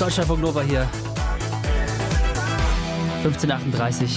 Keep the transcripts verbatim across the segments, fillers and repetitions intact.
Deutschlandfunk Nova hier. fünfzehn Uhr achtunddreißig.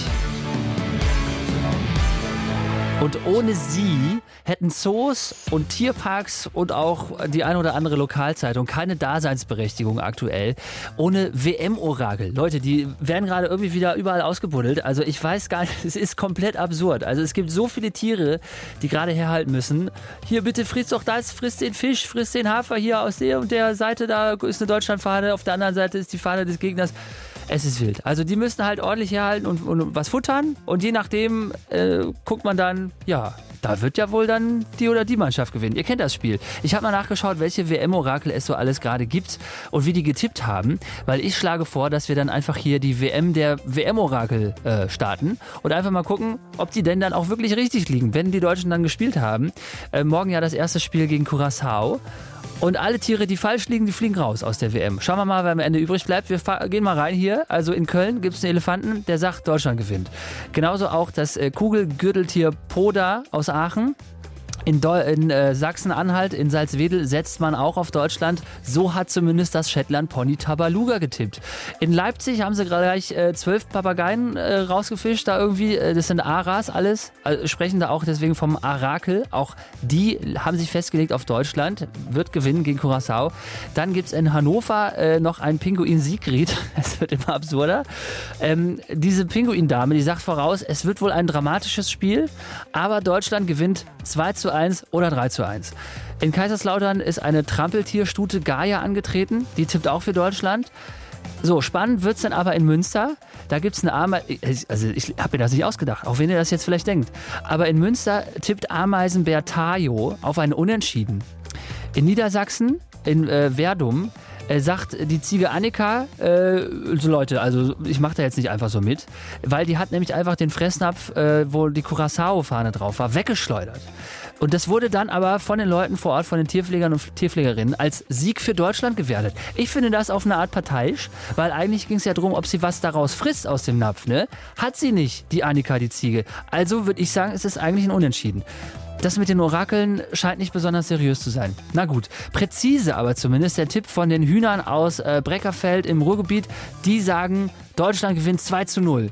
Und ohne sie hätten Zoos und Tierparks und auch die ein oder andere Lokalzeitung keine Daseinsberechtigung aktuell. Ohne W M-Orakel. Leute, die werden gerade irgendwie wieder überall ausgebuddelt. Also ich weiß gar nicht, es ist komplett absurd. Also es gibt so viele Tiere, die gerade herhalten müssen. Hier bitte frisst doch das, frisst den Fisch, frisst den Hafer hier aus der und der Seite. Da ist eine Deutschlandfahne, auf der anderen Seite ist die Fahne des Gegners. Es ist wild. Also die müssen halt ordentlich herhalten und, und was futtern und je nachdem äh, guckt man dann, ja, da wird ja wohl dann die oder die Mannschaft gewinnen. Ihr kennt das Spiel. Ich habe mal nachgeschaut, welche W M-Orakel es so alles gerade gibt und wie die getippt haben, weil ich schlage vor, dass wir dann einfach hier die W M der W M-Orakel äh, starten und einfach mal gucken, ob die denn dann auch wirklich richtig liegen, wenn die Deutschen dann gespielt haben. Äh, morgen ja das erste Spiel gegen Curaçao. Und alle Tiere, die falsch liegen, die fliegen raus aus der W M. Schauen wir mal, wer am Ende übrig bleibt. Wir gehen mal rein hier. Also in Köln gibt es einen Elefanten, der sagt, Deutschland gewinnt. Genauso auch das äh, Kugelgürteltier Poda aus Aachen. In, Deu- in äh, Sachsen-Anhalt, in Salzwedel setzt man auch auf Deutschland. So hat zumindest das Shetland-Pony Tabaluga getippt. In Leipzig haben sie gleich äh, zwölf Papageien äh, rausgefischt. Da irgendwie, äh, das sind Aras alles. Also sprechen da auch deswegen vom Arakel. Auch die haben sich festgelegt auf Deutschland. Wird gewinnen gegen Curaçao. Dann gibt es in Hannover äh, noch einen Pinguin Sigrid. Es wird immer absurder. Ähm, diese Pinguindame, die sagt voraus, es wird wohl ein dramatisches Spiel. Aber Deutschland gewinnt zwei zu eins oder drei zu eins. In Kaiserslautern ist eine Trampeltierstute Gaia angetreten. Die tippt auch für Deutschland. So, spannend wird es dann aber in Münster. Da gibt es eine Ameise, also ich habe mir das nicht ausgedacht, auch wenn ihr das jetzt vielleicht denkt. Aber in Münster tippt Ameisenbär Tajo auf einen Unentschieden. In Niedersachsen, in äh, Verdum, äh, sagt die Ziege Annika, äh, so Leute, also ich mache da jetzt nicht einfach so mit, weil die hat nämlich einfach den Fressnapf, äh, wo die Curaçao-Fahne drauf war, weggeschleudert. Und das wurde dann aber von den Leuten vor Ort, von den Tierpflegern und Tierpflegerinnen als Sieg für Deutschland gewertet. Ich finde das auf eine Art parteiisch, weil eigentlich ging es ja darum, ob sie was daraus frisst aus dem Napf, ne? Hat sie nicht, die Annika, die Ziege. Also würde ich sagen, es ist eigentlich ein Unentschieden. Das mit den Orakeln scheint nicht besonders seriös zu sein. Na gut, präzise aber zumindest der Tipp von den Hühnern aus äh, Breckerfeld im Ruhrgebiet. Die sagen, Deutschland gewinnt zwei zu null.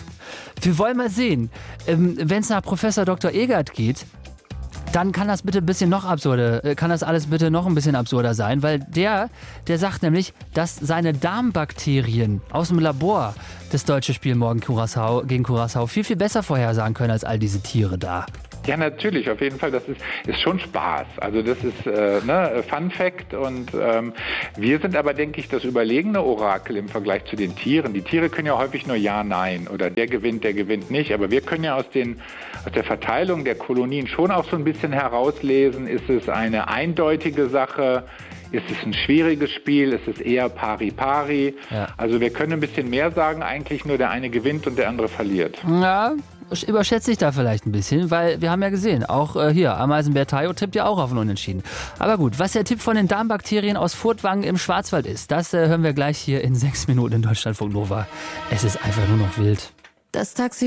Wir wollen mal sehen, ähm, wenn es nach Professor Doktor Egert geht, dann kann das bitte ein bisschen noch absurder, kann das alles bitte noch ein bisschen absurder sein, weil der, der sagt nämlich, dass seine Darmbakterien aus dem Labor das deutsche Spiel morgen Curaçao, gegen Curaçao viel, viel besser vorhersagen können als all diese Tiere da. Ja, natürlich, auf jeden Fall, das ist, ist schon Spaß. Also das ist äh, ne, Fun Fact und ähm, wir sind aber, denke ich, das überlegene Orakel im Vergleich zu den Tieren. Die Tiere können ja häufig nur Ja, Nein oder der gewinnt, der gewinnt nicht, aber wir können ja aus, den, aus der Verteilung der Kolonien schon auch so ein bisschen herauslesen, ist es eine eindeutige Sache, ist es ein schwieriges Spiel, ist es eher pari-pari. Ja. Also wir können ein bisschen mehr sagen, eigentlich nur der eine gewinnt und der andere verliert. Ja, überschätze ich da vielleicht ein bisschen, weil wir haben ja gesehen, auch äh, hier, Ameisenbär Tajo tippt ja auch auf einen Unentschieden. Aber gut, was der Tipp von den Darmbakterien aus Furtwangen im Schwarzwald ist, das äh, hören wir gleich hier in sechs Minuten in Deutschlandfunk Nova. Es ist einfach nur noch wild. Das Taxi